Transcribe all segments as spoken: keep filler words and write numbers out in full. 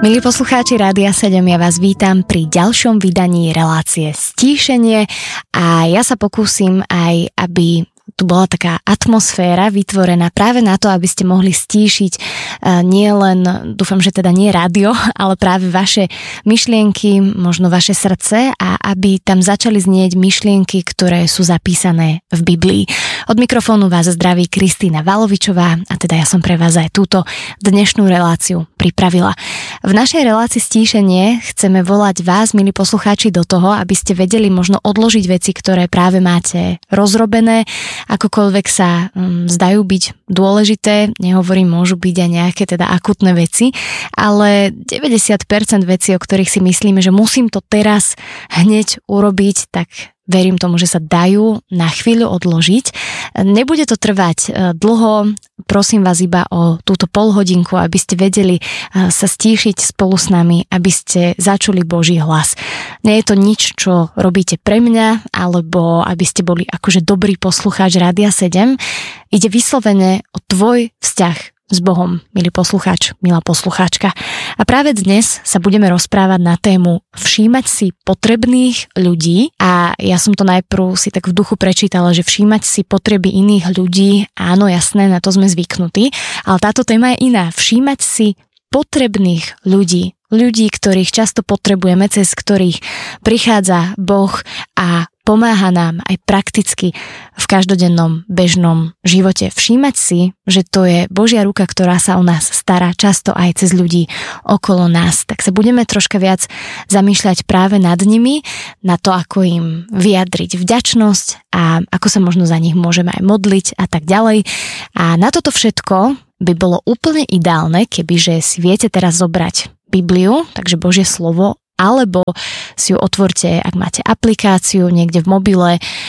Milí poslucháči Rádia sedem, ja vás vítam pri ďalšom vydaní relácie Stíšenie a ja sa pokúsim aj, aby tu bola taká atmosféra vytvorená práve na to, aby ste mohli stíšiť nie len, dúfam, že teda nie rádio, ale práve vaše myšlienky, možno vaše srdce a aby tam začali znieť myšlienky, ktoré sú zapísané v Biblii. Od mikrofónu vás zdraví Kristína Valovičová a teda ja som pre vás aj túto dnešnú reláciu pripravila. V našej relácii Stíšenie chceme volať vás, milí poslucháči, do toho, aby ste vedeli možno odložiť veci, ktoré práve máte rozrobené, akokoľvek sa um, zdajú byť dôležité, nehovorím, môžu byť aj nejaké teda akutné veci, ale deväťdesiat percent vecí, o ktorých si myslíme, že musím to teraz hneď urobiť, tak verím tomu, že sa dajú na chvíľu odložiť. Nebude to trvať dlho, prosím vás iba o túto polhodinku, aby ste vedeli sa stíšiť spolu s nami, aby ste začuli Boží hlas. Nie je to nič, čo robíte pre mňa, alebo aby ste boli akože dobrý poslucháč Rádia sedem. Ide vyslovene o tvoj vzťah s Bohom, milý poslucháč, milá poslucháčka. A práve dnes sa budeme rozprávať na tému všímať si potrebných ľudí a ja som to najprv si tak v duchu prečítala, že všímať si potreby iných ľudí, áno, jasné, na to sme zvyknutí, ale táto téma je iná. Všímať si potrebných ľudí, ľudí, ktorých často potrebujeme, cez ktorých prichádza Boh a pomáha nám aj prakticky v každodennom bežnom živote. Všímať si, že to je Božia ruka, ktorá sa o nás stará často aj cez ľudí okolo nás. Tak sa budeme troška viac zamýšľať práve nad nimi, na to, ako im vyjadriť vďačnosť a ako sa možno za nich môžeme aj modliť a tak ďalej. A na toto všetko by bolo úplne ideálne, kebyže si viete teraz zobrať Bibliu, takže Božie slovo, alebo si ju otvorte, ak máte aplikáciu niekde v mobile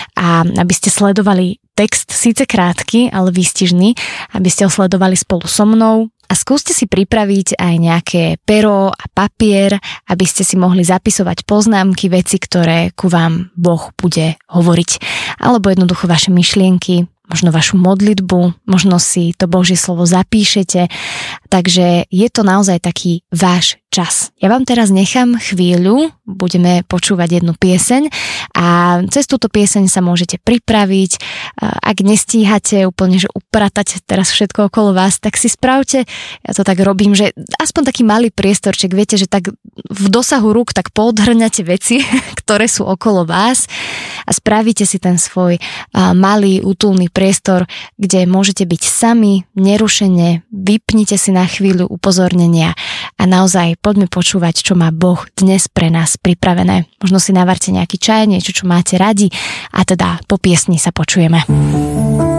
a aby ste sledovali text, síce krátky, ale výstižný, aby ste ho sledovali spolu so mnou a skúste si pripraviť aj nejaké pero a papier, aby ste si mohli zapisovať poznámky, veci, ktoré ku vám Boh bude hovoriť, alebo jednoducho vaše myšlienky, možno vašu modlitbu, možno si to Božie slovo zapíšete, takže je to naozaj taký váš čas. Ja vám teraz nechám chvíľu, budeme počúvať jednu pieseň a cez túto pieseň sa môžete pripraviť. Ak nestíhate úplne, že upratať teraz všetko okolo vás, tak si spravte, ja to tak robím, že aspoň taký malý priestorček, viete, že tak v dosahu rúk tak podhrňate veci, ktoré sú okolo vás a spravíte si ten svoj malý útulný priestor, kde môžete byť sami, nerušene, vypnite si na chvíľu upozornenia a naozaj poďme počúvať, čo má Boh dnes pre nás pripravené. Možno si navarte nejaký čaj, niečo, čo máte radi a teda po piesni sa počujeme.